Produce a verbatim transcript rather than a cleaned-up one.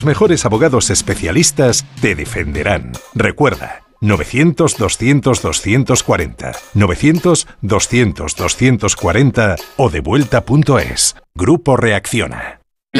Los mejores abogados especialistas te defenderán. Recuerda, novecientos, doscientos, doscientos cuarenta, novecientos, doscientos, doscientos cuarenta o devuelta punto es. Grupo Reacciona.